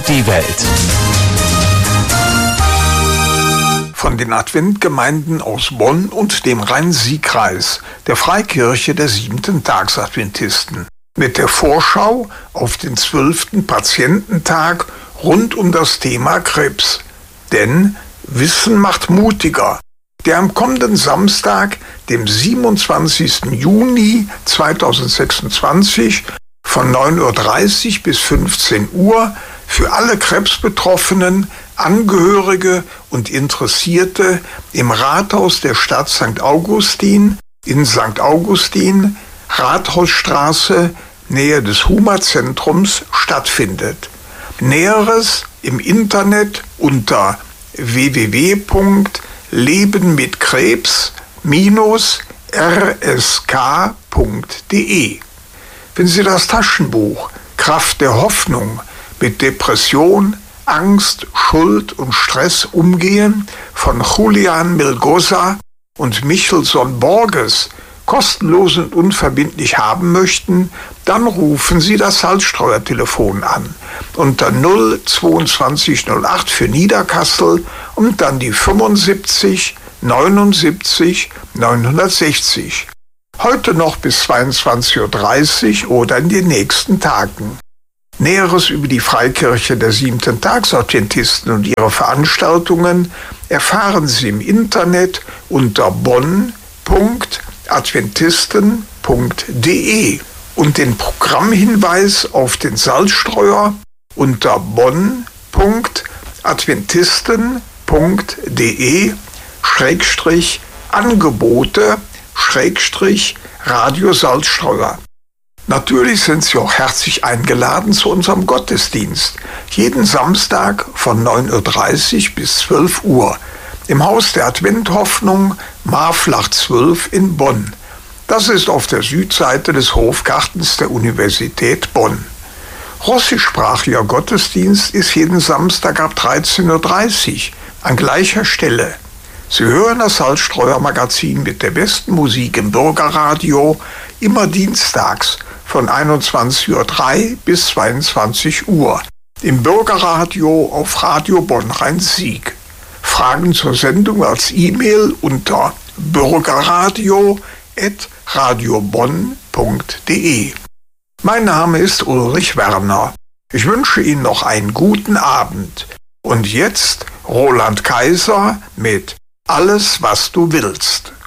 Die Welt. Von den Adventgemeinden aus Bonn und dem Rhein-Sieg-Kreis, der Freikirche der Siebenten-Tags-Adventisten. Mit der Vorschau auf den 12. Patiententag rund um das Thema Krebs. Denn Wissen macht mutiger, der am kommenden Samstag, dem 27. Juni 2026 von 9:30 Uhr bis 15 Uhr für alle Krebsbetroffenen, Angehörige und Interessierte im Rathaus der Stadt St. Augustin in St. Augustin, Rathausstraße, Nähe des Huma-Zentrums stattfindet. Näheres im Internet unter www.lebenmitkrebs-rsk.de. Wenn Sie das Taschenbuch Kraft der Hoffnung mit Depression, Angst, Schuld und Stress umgehen von Julian Melgoza und Michelson Borges kostenlos und unverbindlich haben möchten, dann rufen Sie das Salzstreuer-Telefon an unter 02208 für Niederkassel und dann die 75 79 960. Heute noch bis 22:30 Uhr oder in den nächsten Tagen. Näheres über die Freikirche der Siebenten-Tags-Adventisten und ihre Veranstaltungen erfahren Sie im Internet unter bonn.adventisten.de und den Programmhinweis auf den Salzstreuer unter bonn.adventisten.de/Angebote/Radio Salzstreuer. Natürlich sind Sie auch herzlich eingeladen zu unserem Gottesdienst, jeden Samstag von 9:30 Uhr bis 12 Uhr im Haus der Adventhoffnung, Marflach 12 in Bonn. Das ist auf der Südseite des Hofgartens der Universität Bonn. Russischsprachiger Gottesdienst ist jeden Samstag ab 13:30 Uhr an gleicher Stelle. Sie hören das Salzstreuer-Magazin mit der besten Musik im Bürgerradio, immer dienstags von 21:03 Uhr bis 22 Uhr. Im Bürgerradio auf Radio Bonn Rhein-Sieg. Fragen zur Sendung als E-Mail unter bürgerradio@radiobonn.de. Mein Name ist Ulrich Werner. Ich wünsche Ihnen noch einen guten Abend. Und jetzt Roland Kaiser mit Alles, was du willst.